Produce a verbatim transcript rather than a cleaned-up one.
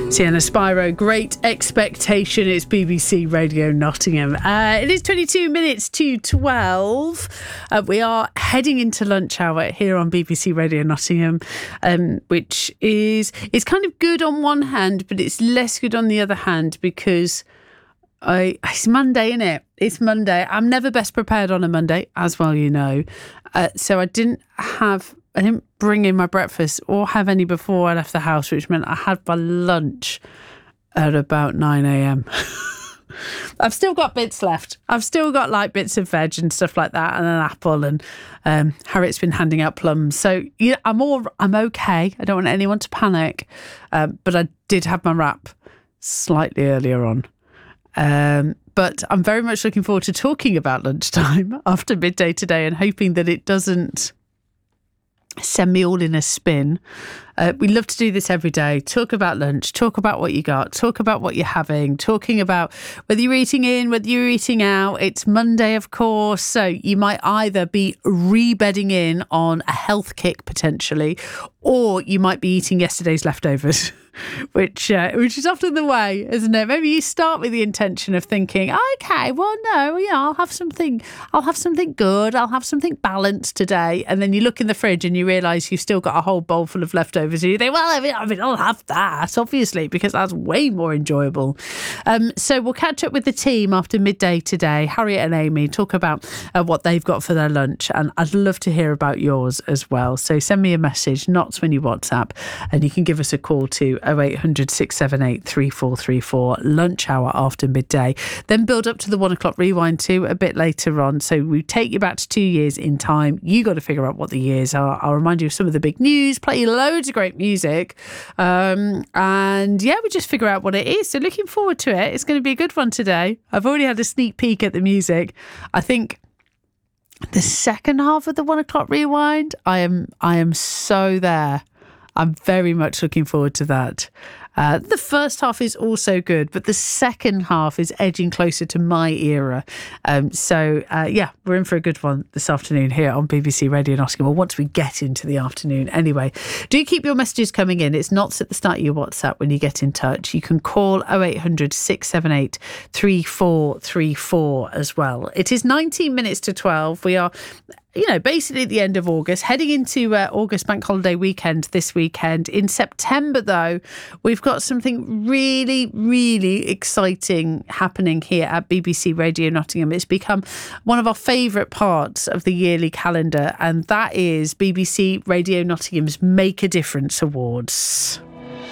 Sienna Spyro, Great Expectation. It's B B C Radio Nottingham. Uh, it is twenty-two minutes to twelve. Uh, we are heading into lunch hour here on B B C Radio Nottingham, um, which is is kind of good on one hand, but it's less good on the other hand because I it's Monday, isn't it? It's Monday. I'm never best prepared on a Monday, as well you know. Uh, so I didn't have... I didn't bring in my breakfast or have any before I left the house, which meant I had my lunch at about nine a.m. I've still got bits left. I've still got like bits of veg and stuff like that, and an apple. And um, Harriet's been handing out plums, so yeah, I'm all I'm okay. I don't want anyone to panic, um, but I did have my wrap slightly earlier on. Um, but I'm very much looking forward to talking about lunchtime after midday today, and hoping that it doesn't send me all in a spin. Uh, we love to do this every day. Talk about lunch, talk about what you got, talk about what you're having, talking about whether you're eating in, whether you're eating out. It's Monday, of course, so you might either be re-bedding in on a health kick potentially, or you might be eating yesterday's leftovers. Which uh, which is often the way, isn't it? Maybe you start with the intention of thinking, okay, well, no, yeah, I'll have something, I'll have something good, I'll have something balanced today, and then you look in the fridge and you realise you've still got a whole bowl full of leftovers, and you think, well, I mean, I mean I'll have that, obviously, because that's way more enjoyable. Um, so we'll catch up with the team after midday today. Harriet and Amy talk about uh, what they've got for their lunch, and I'd love to hear about yours as well. So send me a message, not when you WhatsApp, and you can give us a call to oh eight hundred, six seven eight, three four three four, lunch hour after midday. Then build up to the one o'clock rewind too a bit later on. So we take you back to two years in time. You got to figure out what the years are. I'll remind you of some of the big news, play you loads of great music. Um, and yeah, we just figure out what it is. So looking forward to it. It's going to be a good one today. I've already had a sneak peek at the music. I think the second half of the one o'clock rewind, I am I am so there. I'm very much looking forward to that. Uh, the first half is also good, but the second half is edging closer to my era. Um, so, uh, yeah, we're in for a good one this afternoon here on B B C Radio Nottingham. Well, once we get into the afternoon anyway. Do keep your messages coming in. It's not at the start of your WhatsApp when you get in touch. You can call oh eight hundred, six seven eight, three four three four as well. It is nineteen minutes to twelve. We are... you know, basically at the end of August, heading into uh, August bank holiday weekend this weekend. In September, though, we've got something really, really exciting happening here at B B C Radio Nottingham. It's become one of our favourite parts of the yearly calendar, and that is B B C Radio Nottingham's Make a Difference Awards.